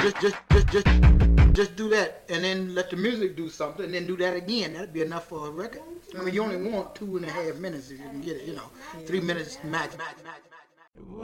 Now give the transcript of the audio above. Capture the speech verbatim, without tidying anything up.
Just, just, just, just, just do that, and then let the music do something, and then do that again. That'd be enough for a record. I mean, you only want two and a half minutes if you can get it. You know, three minutes max. max, max, max.